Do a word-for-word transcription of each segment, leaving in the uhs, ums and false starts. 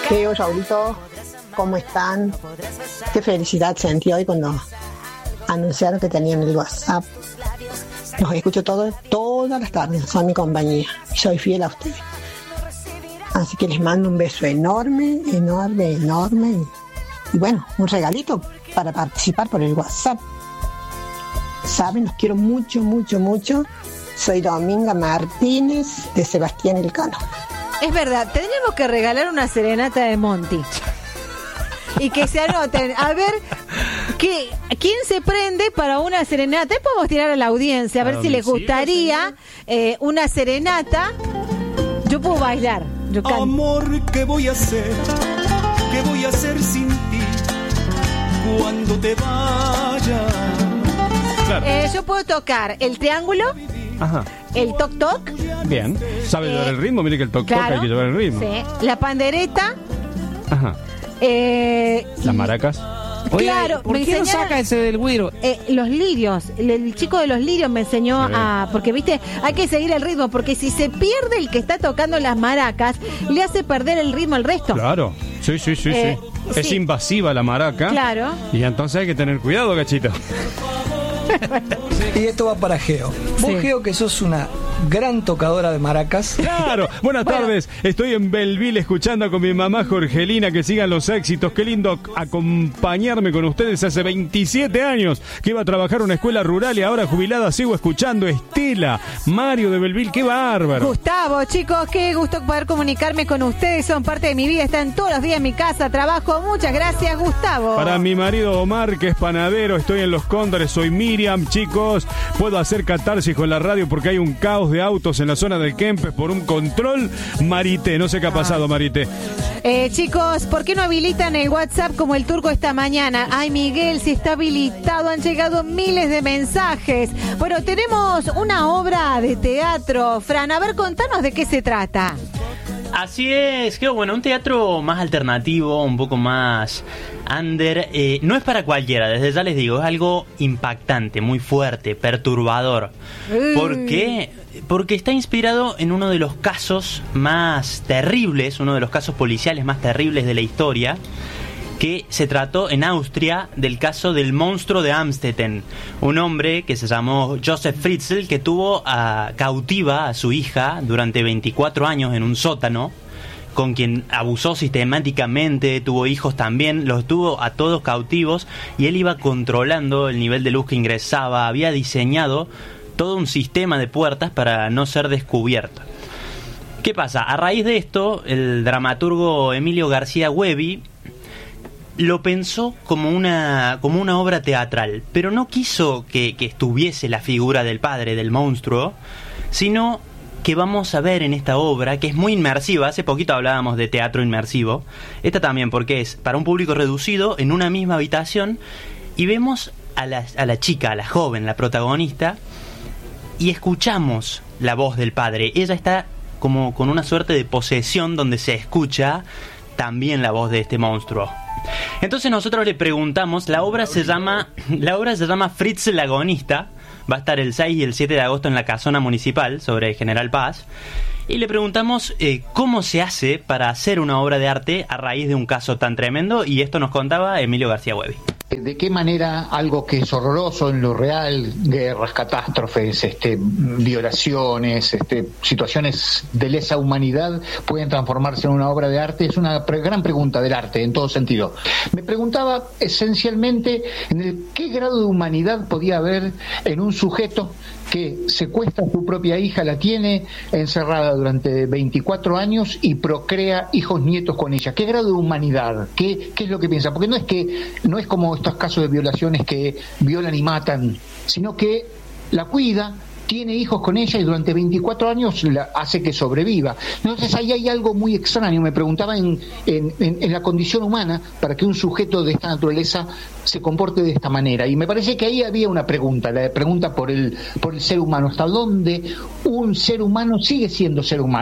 Geo, Raulito, ¿cómo están? Qué felicidad sentí hoy cuando anunciaron que tenían el WhatsApp. Los escucho todo, todas las tardes, son mi compañía. Soy fiel a ustedes. Así que les mando un beso enorme, enorme, enorme. Y, y bueno, un regalito para participar por el WhatsApp. Saben, los quiero mucho, mucho, mucho. Soy Dominga Martínez de Sebastián Elcano. Es verdad, tenemos que regalar una serenata de Monty. Y que se anoten. A ver, ¿qué, ¿quién se prende para una serenata? Y podemos tirar a la audiencia, a ver si les gustaría eh, una serenata. Yo puedo bailar. Yo canto. Amor, ¿qué voy a hacer? ¿Qué voy a hacer sin ti cuando te vayas? Claro. Eh, yo puedo tocar el triángulo. Ajá. El toc toc. Bien. ¿Sabe eh, llevar el ritmo? Mire que el toc toc claro, hay que llevar el ritmo. Sí. La pandereta. Ajá. Eh, Las maracas. Oye, claro, ¿por qué no saca ese del güiro? Eh, los lirios, el, el chico de los lirios me enseñó sí. a... Porque, viste, hay que seguir el ritmo, porque si se pierde el que está tocando las maracas, le hace perder el ritmo al resto. Claro, sí, sí, sí, eh, sí. Es sí. invasiva la maraca. Claro. Y entonces hay que tener cuidado, Cachito. Y esto va para Geo. Vos, sí. Geo, que sos una gran tocadora de maracas. Claro, buenas bueno. tardes. Estoy en Belleville escuchando con mi mamá Jorgelina que sigan los éxitos. Qué lindo acompañarme con ustedes. Hace veintisiete años que iba a trabajar en una escuela rural y ahora jubilada sigo escuchando. Estela, Mario de Belleville, qué bárbaro. Gustavo, chicos, qué gusto poder comunicarme con ustedes. Son parte de mi vida, están todos los días en mi casa, trabajo. Muchas gracias, Gustavo. Para mi marido Omar, que es panadero, estoy en Los Cóndores, soy Miriam, chicos. Puedo hacer catarsis con la radio porque hay un caos de autos en la zona del Kempes por un control. Marité, no sé qué ha pasado, Marité. Eh, chicos, ¿por qué no habilitan el WhatsApp como el turco esta mañana? Ay, Miguel, si está habilitado, han llegado miles de mensajes. Bueno, tenemos una obra de teatro. Fran, a ver, contanos de qué se trata. Así es, que bueno, un teatro más alternativo, un poco más under, eh, no es para cualquiera, desde ya les digo, es algo impactante, muy fuerte, perturbador. ¿Por qué? Porque está inspirado en uno de los casos más terribles, uno de los casos policiales más terribles de la historia, que se trató en Austria del caso del monstruo de Amstetten, un hombre que se llamó Josef Fritzl, que tuvo a, cautiva a su hija durante veinticuatro años en un sótano, con quien abusó sistemáticamente, tuvo hijos también, los tuvo a todos cautivos y él iba controlando el nivel de luz que ingresaba, había diseñado todo un sistema de puertas para no ser descubierto. ¿Qué pasa? A raíz de esto, el dramaturgo Emilio García Huevi lo pensó como una, como una obra teatral, pero no quiso que, que estuviese la figura del padre, del monstruo, sino que vamos a ver en esta obra, que es muy inmersiva. Hace poquito hablábamos de teatro inmersivo, esta también, porque es para un público reducido en una misma habitación, y vemos a la, a la chica, a la joven, la protagonista, y escuchamos la voz del padre. Ella está como con una suerte de posesión donde se escucha también la voz de este monstruo. Entonces nosotros le preguntamos, la obra se llama la obra se llama Fritz el agonista, va a estar el seis y el siete de agosto en la Casona Municipal sobre General Paz, y le preguntamos eh, cómo se hace para hacer una obra de arte a raíz de un caso tan tremendo, y esto nos contaba Emilio García Huevi. ¿De qué manera algo que es horroroso en lo real, guerras, catástrofes, este, violaciones, este, situaciones de lesa humanidad, pueden transformarse en una obra de arte? Es una pre- gran pregunta del arte, en todo sentido. Me preguntaba esencialmente en el qué grado de humanidad podía haber en un sujeto que secuestra a su propia hija, la tiene encerrada durante veinticuatro años y procrea hijos nietos con ella. ¿Qué grado de humanidad? ¿Qué, qué es lo que piensa? Porque no es que no es como estos casos de violaciones que violan y matan, sino que la cuida, tiene hijos con ella y durante veinticuatro años la hace que sobreviva. Entonces ahí hay algo muy extraño. Me preguntaba en, en, en, en la condición humana para que un sujeto de esta naturaleza se comporte de esta manera. Y me parece que ahí había una pregunta, la pregunta por el, por el ser humano. ¿Hasta dónde un ser humano sigue siendo ser humano?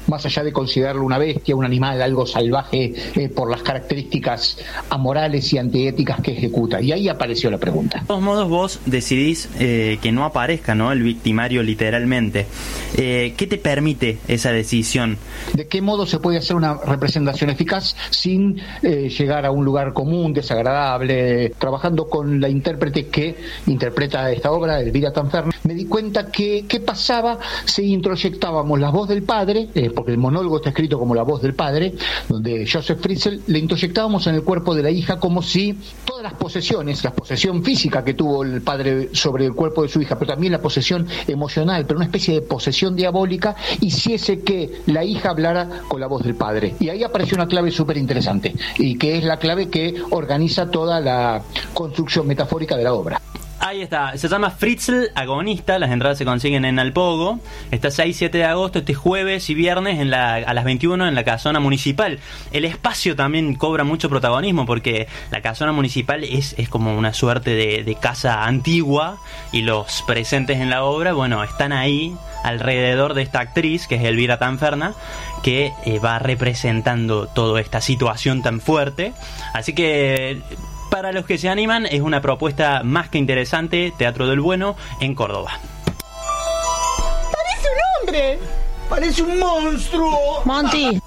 más allá de considerarlo una bestia, un animal, algo salvaje eh, por las características amorales y antiéticas que ejecuta. Y ahí apareció la pregunta. De todos modos, vos decidís eh, que no aparezca, ¿no?, el victimario literalmente. Eh, ¿Qué te permite esa decisión? ¿De qué modo se puede hacer una representación eficaz sin eh, llegar a un lugar común, desagradable? Trabajando con la intérprete que interpreta esta obra, Elvira Tanferna, me di cuenta que qué pasaba si introyectábamos la voz del padre, eh, porque el monólogo está escrito como la voz del padre, donde Joseph Fritzl, le introyectábamos en el cuerpo de la hija como si todas las posesiones, la posesión física que tuvo el padre sobre el cuerpo de su hija, pero también la posesión emocional, pero una especie de posesión diabólica, hiciese que la hija hablara con la voz del padre. Y ahí apareció una clave súper interesante, y que es la clave que organiza toda la construcción metafórica de la obra. Ahí está, se llama Fritzl Agonista, las entradas se consiguen en Alpogo, está seis y siete de agosto, este jueves y viernes en la, a las veintiuno en la Casona Municipal. El espacio también cobra mucho protagonismo porque la Casona Municipal es, es como una suerte de, de casa antigua y los presentes en la obra, bueno, están ahí alrededor de esta actriz que es Elvira Tanferna, que eh, va representando toda esta situación tan fuerte, así que para los que se animan, es una propuesta más que interesante, Teatro del Bueno, en Córdoba. ¡Parece un hombre! ¡Parece un monstruo! Monty.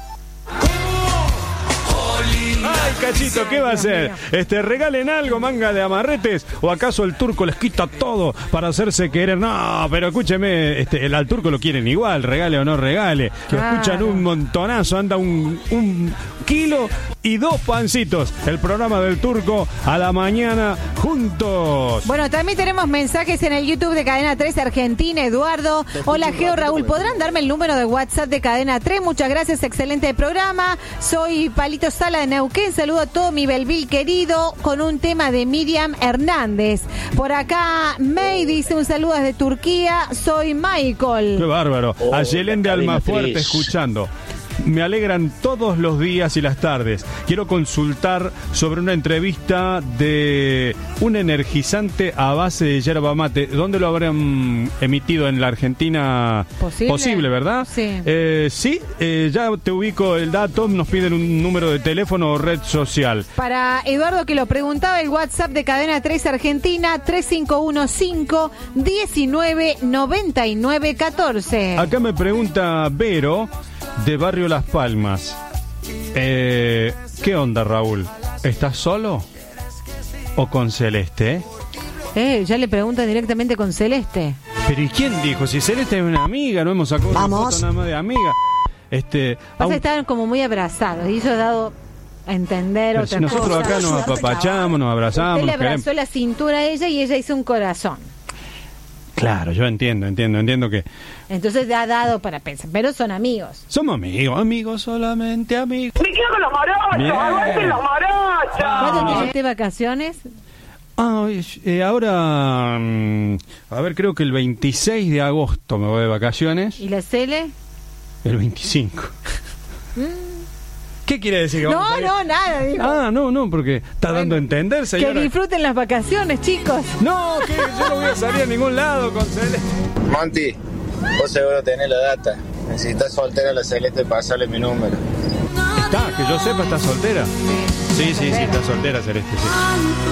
Ay, Cachito, ¿qué va a hacer? Este, regalen algo, manga de amarretes, o acaso el turco les quita todo para hacerse querer. No, pero escúcheme, este, el, al turco lo quieren igual, regale o no regale. Lo Claro. escuchan un montonazo, anda un, un kilo y dos pancitos. El programa del turco a la mañana juntos. Bueno, también tenemos mensajes en el YouTube de Cadena tres Argentina. Eduardo, hola Geo, Raúl, ¿podrán darme el número de WhatsApp de Cadena tres? Muchas gracias, excelente programa. Soy Palito Sala de Neuquén, saludo a todo mi Belville querido con un tema de Miriam Hernández. Por acá May dice un saludo desde Turquía, soy Michael. Qué bárbaro. Oh, A Yelén de Cadena Almafuerte tres. escuchando. Me alegran todos los días y las tardes. Quiero consultar sobre una entrevista de un energizante a base de yerba mate. ¿Dónde lo habrán emitido? En la Argentina. ¿Posible? Posible, ¿verdad? Sí. Eh, sí, eh, ya te ubico el dato. Nos piden un número de teléfono o red social. Para Eduardo que lo preguntaba, el WhatsApp de Cadena tres Argentina, tres cinco uno cinco, uno nueve, nueve nueve uno cuatro. Acá me pregunta Vero, de Barrio Las Palmas. Eh, ¿Qué onda, Raúl? ¿Estás solo? ¿O con Celeste? Eh, ya le preguntan directamente con Celeste. Pero ¿y quién dijo? Si Celeste es una amiga, no hemos sacado una Vamos. foto nada más de amiga. Este, Pasa aun- que estaban como muy abrazados y eso ha dado a entender pero otra si nosotros cosa. acá nos apapachamos, nos abrazamos, Usted le nos queremos. abrazó la cintura a ella y ella hizo un corazón. Claro, yo entiendo, entiendo, entiendo que Entonces ha dado para pensar, pero son amigos. somos amigos, amigos, solamente amigos. Me quedo con los morochos, Bien. aguanten los morochos. ¿Cuándo tiene usted vacaciones? Ah, eh, ahora, mm, a ver, creo que el veintiséis de agosto me voy de vacaciones. ¿Y la Cele? El veinticinco. ¿Qué quiere decir? que vamos No, a ir? no, nada, digo. Ah, no, no, porque está dando a entender, Que señora. disfruten las vacaciones, chicos. No, que yo no voy a salir a ningún lado con Celeste. Monty, vos seguro tenés la data. Necesitas soltera a la Celeste, pasarle mi número. Está, que yo sepa, está soltera. Sí, sí, sí, está soltera Celeste, sí.